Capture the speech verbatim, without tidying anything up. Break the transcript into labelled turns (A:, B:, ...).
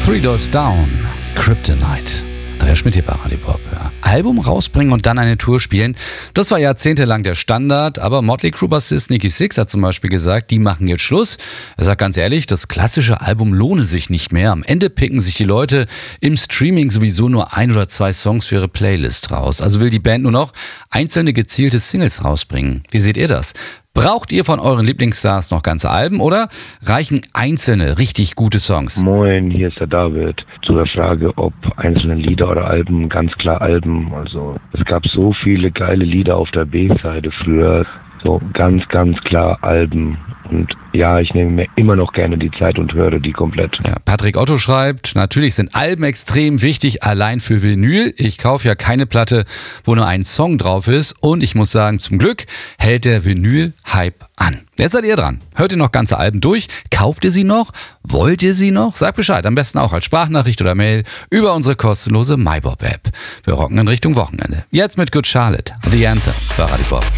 A: Three Doors Down, Kryptonite. Andreas Schmidt hier bei Radio Pop. Ja. Album rausbringen und dann eine Tour spielen, das war jahrzehntelang der Standard, aber Motley Crue-Bassist Nikki Sixx hat zum Beispiel gesagt, die machen jetzt Schluss. Er sagt ganz ehrlich, das klassische Album lohne sich nicht mehr. Am Ende picken sich die Leute im Streaming sowieso nur ein oder zwei Songs für ihre Playlist raus. Also will die Band nur noch einzelne gezielte Singles rausbringen. Wie seht ihr das? Braucht ihr von euren Lieblingsstars noch ganze Alben oder reichen einzelne, richtig gute Songs?
B: Moin, hier ist der David. Zu der Frage, ob einzelne Lieder oder Alben, ganz klar Alben. Also es gab so viele geile Lieder auf der B-Seite früher. So ganz, ganz klar Alben. Und ja, ich nehme mir immer noch gerne die Zeit und höre die komplett.
A: Ja, Patrick Otto schreibt, natürlich sind Alben extrem wichtig, allein für Vinyl. Ich kaufe ja keine Platte, wo nur ein Song drauf ist. Und ich muss sagen, zum Glück hält der Vinyl-Hype an. Jetzt seid ihr dran. Hört ihr noch ganze Alben durch? Kauft ihr sie noch? Wollt ihr sie noch? Sagt Bescheid, am besten auch als Sprachnachricht oder Mail über unsere kostenlose MyBob-App. Wir rocken in Richtung Wochenende. Jetzt mit Good Charlotte, The Anthem bei Radio Pop.